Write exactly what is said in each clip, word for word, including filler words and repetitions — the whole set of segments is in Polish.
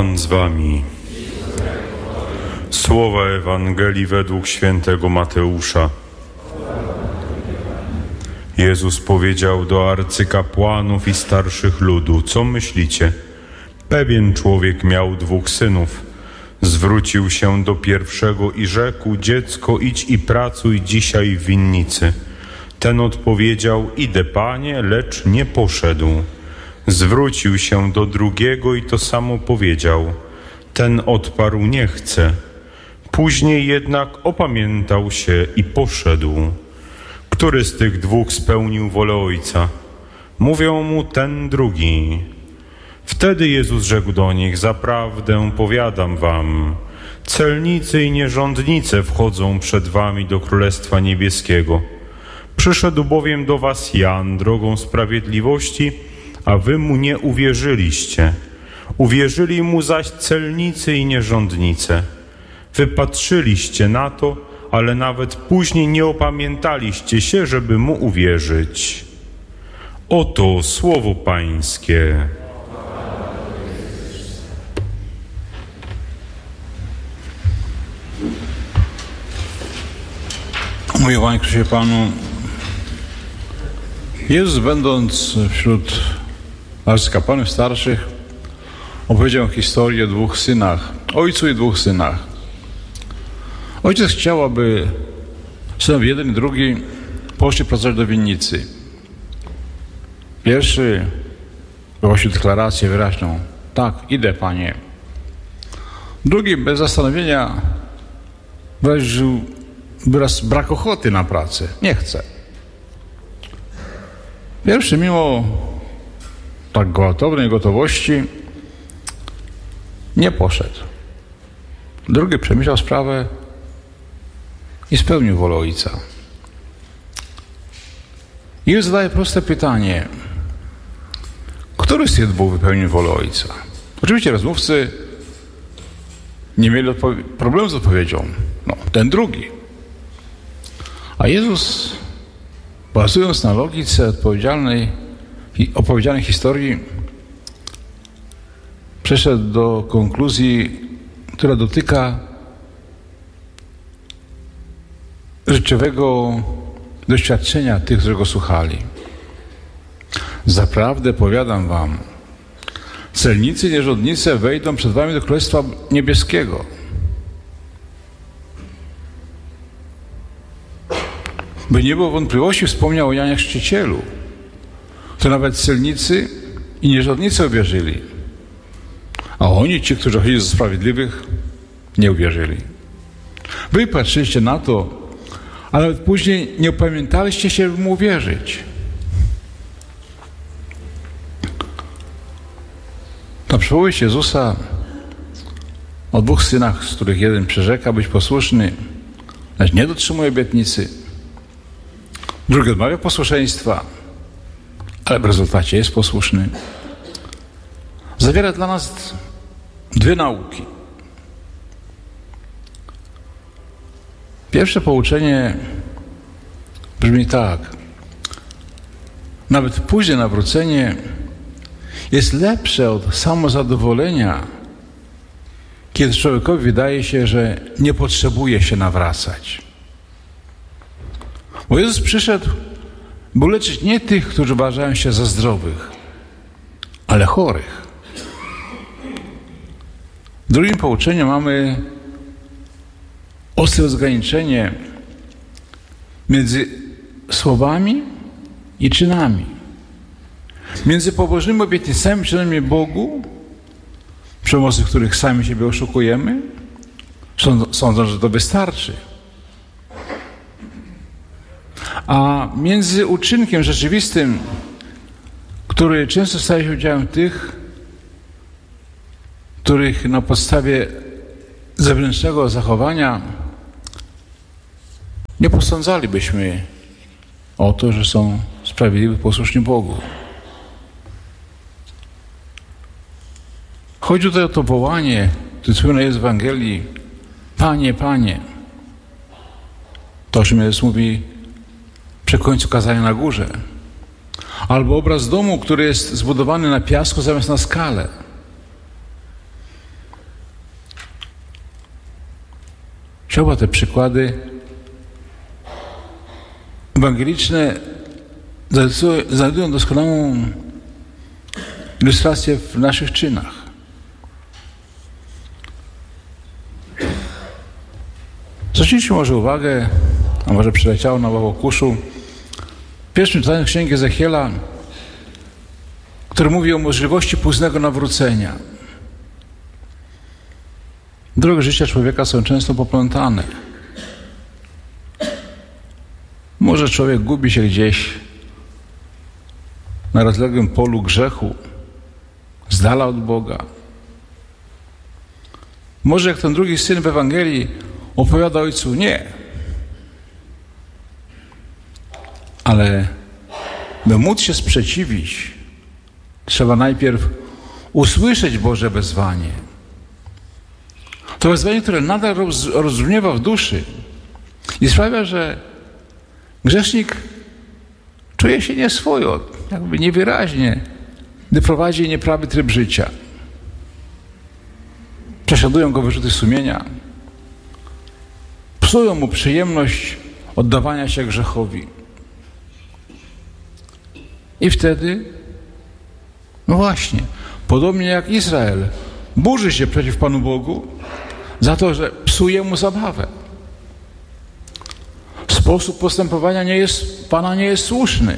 Pan z wami. Słowa Ewangelii według świętego Mateusza. Jezus powiedział do arcykapłanów i starszych ludu: co myślicie? Pewien człowiek miał dwóch synów. Zwrócił się do pierwszego i rzekł: dziecko, idź i pracuj dzisiaj w winnicy. Ten odpowiedział: idę, panie, lecz nie poszedł. Zwrócił się do drugiego i to samo powiedział. Ten odparł: nie chcę. Później jednak opamiętał się i poszedł. Który z tych dwóch spełnił wolę Ojca? Mówią mu: ten drugi. Wtedy Jezus rzekł do nich: zaprawdę powiadam wam, celnicy i nierządnice wchodzą przed wami do Królestwa Niebieskiego. Przyszedł bowiem do was Jan drogą sprawiedliwości, a wy mu nie uwierzyliście. Uwierzyli mu zaś celnicy i nierządnice. Wypatrzyliście na to, ale nawet później nie opamiętaliście się, żeby mu uwierzyć. Oto słowo Pańskie. Mój Łańcusie Panu, Jezus, będąc wśród arcykapłanów starszych, opowiedział historię o dwóch synach, ojcu i dwóch synach. Ojciec chciał, aby synowie jeden i drugi poszli pracować do winnicy. Pierwszy wygłosił deklarację wyraźną: tak, idę, panie. Drugi bez zastanowienia wyraził wyraz brak ochoty na pracę. Nie chce. Pierwszy, mimo tak gwałtownej gotowości, nie poszedł. Drugi przemyślał sprawę i spełnił wolę Ojca. I już zadaje proste pytanie: który z tych dwóch wypełnił wolę Ojca? Oczywiście rozmówcy nie mieli odpowie- problemu z odpowiedzią. No, ten drugi. A Jezus, bazując na logice odpowiedzialnej, opowiedzianej historii, przeszedł do konkluzji, która dotyka życiowego doświadczenia tych, którzy go słuchali. Zaprawdę powiadam wam, celnicy i nierządnice wejdą przed wami do Królestwa Niebieskiego. By nie było wątpliwości, wspomniał o Janie Chrzcicielu. To nawet celnicy i nierządnicy uwierzyli. A oni, ci, którzy chodzili ze sprawiedliwych, nie uwierzyli. Wy patrzyliście na to, a nawet później nie upamiętaliście się, by mu uwierzyć. Na przypowieść Jezusa o dwóch synach, z których jeden przyrzeka być posłuszny, lecz nie dotrzymuje obietnicy. Drugi odmawia posłuszeństwa, ale w rezultacie jest posłuszny. Zawiera dla nas dwie nauki. Pierwsze pouczenie brzmi tak: nawet późne nawrócenie jest lepsze od samozadowolenia, kiedy człowiekowi wydaje się, że nie potrzebuje się nawracać. Bo Jezus przyszedł, by leczyć nie tych, którzy uważają się za zdrowych, ale chorych. W drugim pouczeniu mamy ostre rozgraniczenie między słowami i czynami. Między pobożnymi obietnicami czynami Bogu, przy pomocy których sami siebie oszukujemy, sądząc, że to wystarczy. A między uczynkiem rzeczywistym, który często staje się udziałem tych, których na podstawie zewnętrznego zachowania nie posądzalibyśmy o to, że są sprawiedliwi, posłuszni Bogu. Chodzi tutaj o to wołanie, które słyne jest w Ewangelii: Panie, Panie. To, o czym Jezus mówi przy końcu kazania na górze. Albo obraz domu, który jest zbudowany na piasku zamiast na skale. Oba te przykłady ewangeliczne znajdują doskonałą ilustrację w naszych czynach. Zwróćcie może uwagę, a może przyleciało na ławokuszu, w pierwszym czytaniu Księgi Ezechiela, który mówi o możliwości późnego nawrócenia. Drogi życia człowieka są często poplątane. Może człowiek gubi się gdzieś na rozległym polu grzechu, z dala od Boga. Może jak ten drugi syn w Ewangelii opowiada ojcu, nie. Ale by móc się sprzeciwić, trzeba najpierw usłyszeć Boże wezwanie. To wezwanie, które nadal roz, rozbrzmiewa w duszy i sprawia, że grzesznik czuje się nieswojo, jakby niewyraźnie, gdy prowadzi nieprawy tryb życia. Prześladują go wyrzuty sumienia, psują mu przyjemność oddawania się grzechowi. I wtedy, no właśnie, podobnie jak Izrael, burzy się przeciw Panu Bogu za to, że psuje mu zabawę. Sposób postępowania nie jest, Pana nie jest słuszny.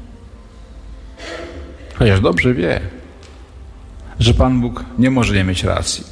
Chociaż dobrze wie, że Pan Bóg nie może nie mieć racji.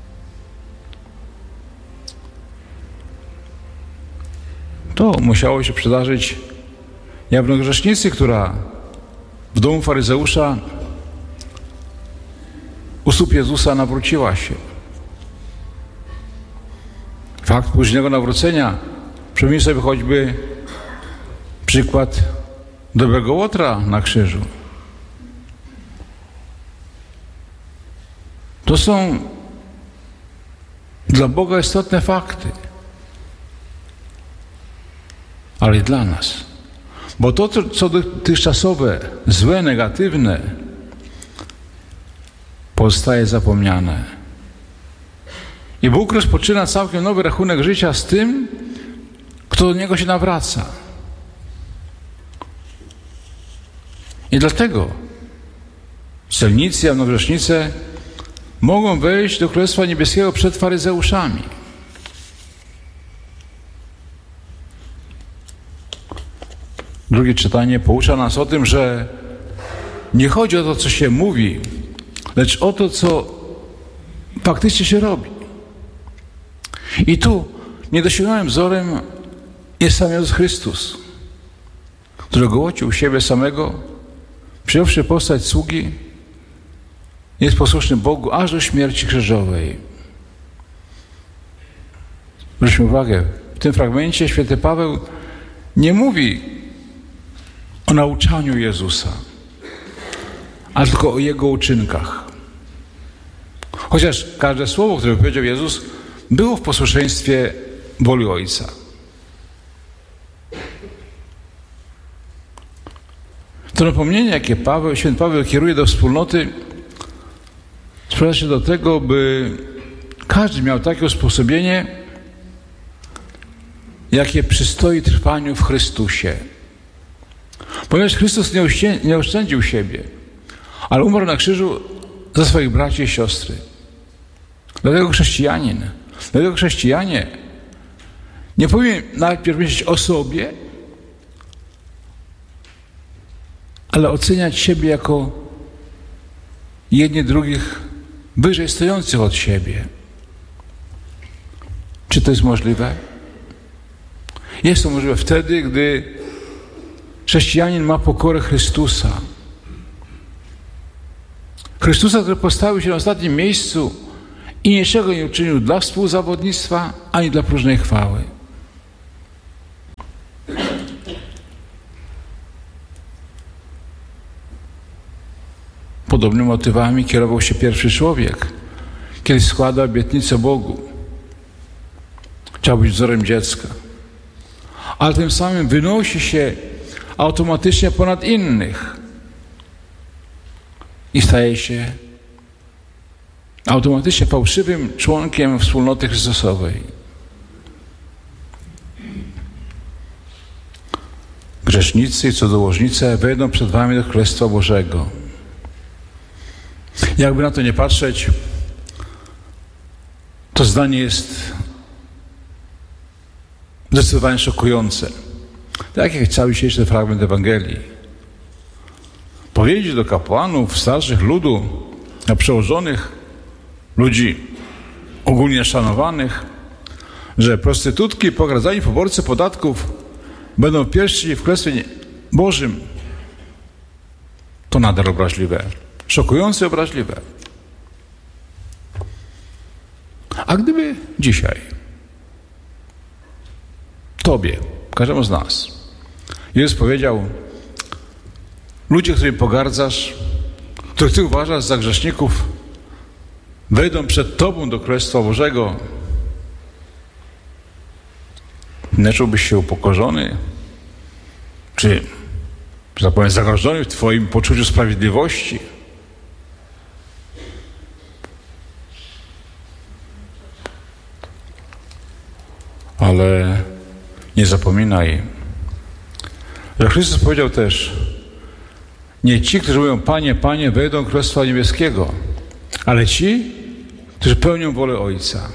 To musiało się przydarzyć jawnogrzesznicy, która w domu faryzeusza u stóp Jezusa nawróciła się. Fakt późnego nawrócenia, przypomnij sobie choćby przykład dobrego Łotra na krzyżu. To są dla Boga istotne fakty, ale i dla nas. Bo to, co dotychczasowe, złe, negatywne, pozostaje zapomniane. I Bóg rozpoczyna całkiem nowy rachunek życia z tym, kto do Niego się nawraca. I dlatego celnicy, jawnogrzesznicy mogą wejść do Królestwa Niebieskiego przed faryzeuszami. Drugie czytanie poucza nas o tym, że nie chodzi o to, co się mówi, lecz o to, co faktycznie się robi. I tu niedoskonałym wzorem jest sam Jezus Chrystus, który gołocił siebie samego, przyjąwszy postać sługi, jest posłuszny Bogu aż do śmierci krzyżowej. Zwróćmy uwagę, w tym fragmencie święty Paweł nie mówi o nauczaniu Jezusa, ale tylko o Jego uczynkach. Chociaż każde słowo, które powiedział Jezus, było w posłuszeństwie woli Ojca. To napomnienie, jakie Paweł, święty Paweł kieruje do wspólnoty, sprowadza się do tego, by każdy miał takie usposobienie, jakie przystoi trwaniu w Chrystusie. Ponieważ Chrystus nie, oszczę, nie oszczędził siebie, ale umarł na krzyżu za swoich braci i siostry. Dlatego chrześcijanin, dlatego chrześcijanie nie powinien najpierw myśleć o sobie, ale oceniać siebie jako jedni drugich wyżej stojących od siebie. Czy to jest możliwe? Jest to możliwe wtedy, gdy chrześcijanin ma pokorę Chrystusa. Chrystusa, który postawił się na ostatnim miejscu i niczego nie uczynił dla współzawodnictwa, ani dla próżnej chwały. Podobnymi motywami kierował się pierwszy człowiek, kiedy składał obietnicę Bogu. Chciał być wzorem dziecka, ale tym samym wynosi się automatycznie ponad innych i staje się automatycznie fałszywym członkiem wspólnoty Chrystusowej. grzesznicy i cudzołożnice wejdą przed wami do Królestwa Bożego. Jakby na to nie patrzeć, to zdanie jest zdecydowanie szokujące. Tak jak cały dzisiejszy fragment Ewangelii. Powiedzieć do kapłanów, starszych ludu, a przełożonych, ludzi ogólnie szanowanych, że prostytutki, pogardzani poborcy podatków będą pierwsi w Królestwie Bożym, to nader obraźliwe. Szokujące, obraźliwe. A gdyby dzisiaj Tobie, każdemu z nas, Jezus powiedział: ludzie, którymi pogardzasz, których Ty uważasz za grzeszników, wejdą przed Tobą do Królestwa Bożego, nie czułbyś się upokorzony? Czy, że tak powiem, zagrożony w Twoim poczuciu sprawiedliwości? Ale nie zapominaj, że Chrystus powiedział też: nie ci, którzy mówią Panie, Panie, wejdą do Królestwa Niebieskiego, ale ci, którzy pełnią wolę Ojca.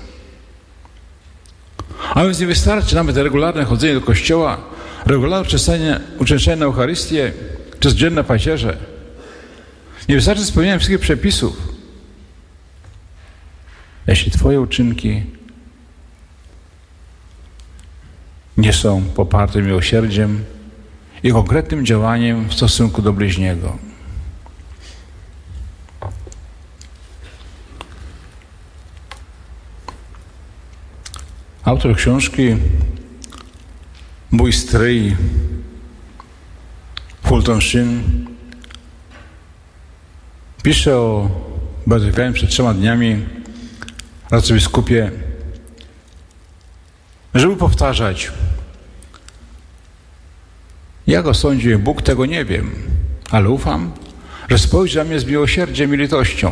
A więc nie wystarczy nawet regularne chodzenie do kościoła, regularne uczęszczanie na Eucharystię czy codzienne pacierze. Nie wystarczy spełnianie wszystkich przepisów. Jeśli Twoje uczynki nie są poparte miłosierdziem i konkretnym działaniem w stosunku do bliźniego. Autor książki, mój stryj Fulton Sheen, pisze o Bazylianie przed trzema dniami arcybiskupie, żeby powtarzać: jak osądzi mnie Bóg, tego nie wiem, ale ufam, że spojrzy na mnie z miłosierdziem i litością.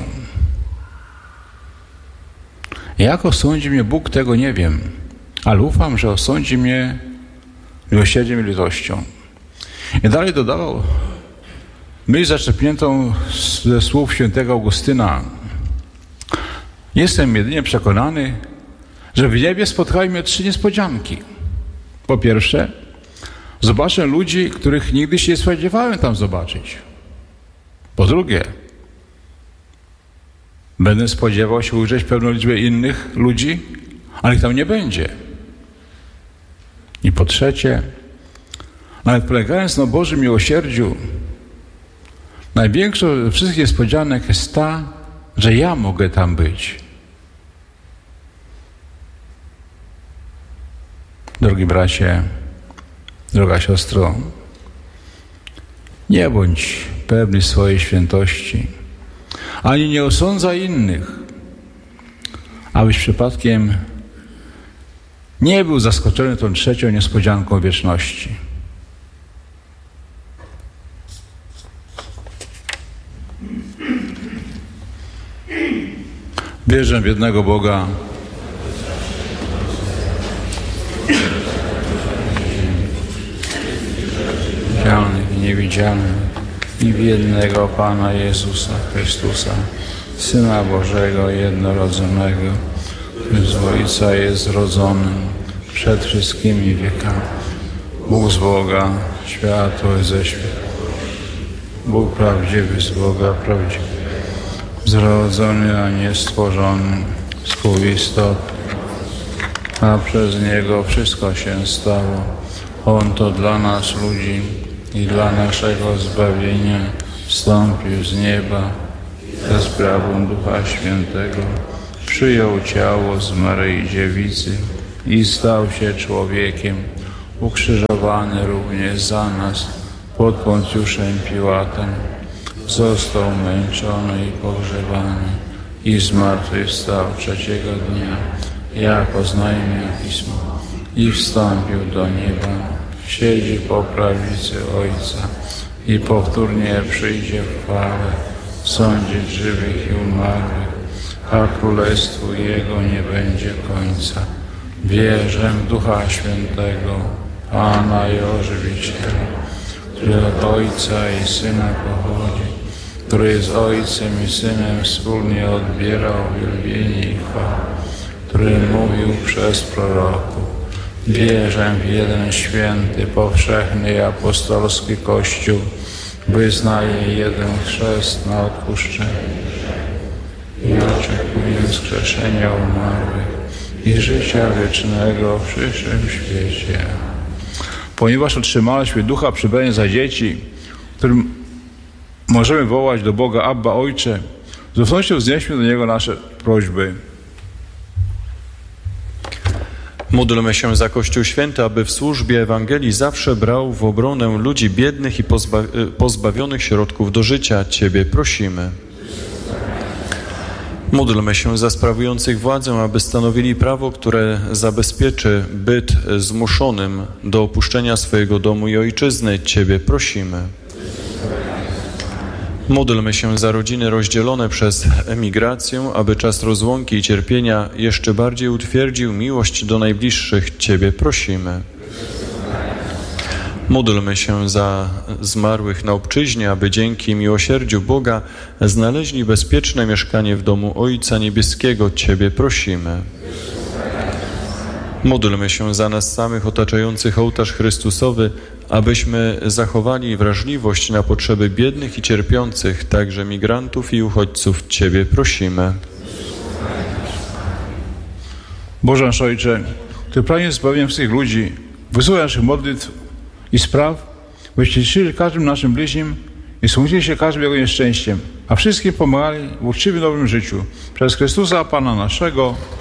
Jak osądzi mnie Bóg, tego nie wiem, ale ufam, że osądzi mnie miłosierdziem i litością. I dalej dodawał myśl zaczerpniętą ze słów świętego Augustyna: jestem jedynie przekonany, że w niebie spotkają mnie trzy niespodzianki. Po pierwsze, zobaczę ludzi, których nigdy się nie spodziewałem tam zobaczyć. Po drugie, będę spodziewał się ujrzeć pewną liczbę innych ludzi, ale ich tam nie będzie. I po trzecie, nawet polegając na Bożym miłosierdziu, największą ze wszystkich niespodzianek jest ta, że ja mogę tam być. Drogi bracie, droga siostro, nie bądź pewny swojej świętości, ani nie osądzaj innych, abyś przypadkiem nie był zaskoczony tą trzecią niespodzianką wieczności. Wierzę w jednego Boga, widzialnych i niewidzialnych, i w jednego Pana Jezusa Chrystusa, Syna Bożego jednorodzonego, który z Ojca jest zrodzony przed wszystkimi wiekami. Bóg z Boga, światło ze świata. Bóg prawdziwy z Boga prawdziwy, zrodzony, a nie stworzony, współistotny, a przez Niego wszystko się stało. On to dla nas ludzi i dla naszego zbawienia wstąpił z nieba ze sprawą Ducha Świętego, przyjął ciało z Maryi Dziewicy i stał się człowiekiem, ukrzyżowany również za nas pod Poncjuszem Piłatem, został męczony i pogrzebany i zmartwychwstał trzeciego dnia, jak oznajmił Pismo, i wstąpił do nieba, siedzi po prawicy Ojca i powtórnie przyjdzie w chwałę sądzić żywych i umarłych, a królestwu Jego nie będzie końca. Wierzę w Ducha Świętego, Pana i Ożywiciela, który od Ojca i Syna pochodzi, który z Ojcem i Synem wspólnie odbierał wielbienie i chwałę, który mówił przez proroków: wierzę w jeden święty, powszechny i apostolski Kościół, wyznaję jeden chrzest na odpuszczenie i oczekuję wskrzeszenia umarłych i życia wiecznego w przyszłym świecie. Ponieważ otrzymaliśmy Ducha przybrania za dzieci, którym możemy wołać do Boga Abba, Ojcze, z ufnością wznieśmy do Niego nasze prośby. Módlmy się za Kościół Święty, aby w służbie Ewangelii zawsze brał w obronę ludzi biednych i pozba pozbawionych środków do życia. Ciebie prosimy. Módlmy się za sprawujących władzę, aby stanowili prawo, które zabezpieczy byt zmuszonym do opuszczenia swojego domu i ojczyzny. Ciebie prosimy. Módlmy się za rodziny rozdzielone przez emigrację, aby czas rozłąki i cierpienia jeszcze bardziej utwierdził miłość do najbliższych. Ciebie prosimy. Módlmy się za zmarłych na obczyźnie, aby dzięki miłosierdziu Boga znaleźli bezpieczne mieszkanie w domu Ojca Niebieskiego. Ciebie prosimy. Módlmy się za nas samych otaczających ołtarz Chrystusowy, abyśmy zachowali wrażliwość na potrzeby biednych i cierpiących, także migrantów i uchodźców. Ciebie prosimy. Boże nasz Ojcze, Ty pragniesz zbawienia wszystkich ludzi, wysłuchaj naszych modlitw i spraw, byście cieszyli każdym naszym bliźnim i smucili się każdym jego nieszczęściem, a wszystkim pomagali w uczciwym nowym życiu. Przez Chrystusa Pana naszego.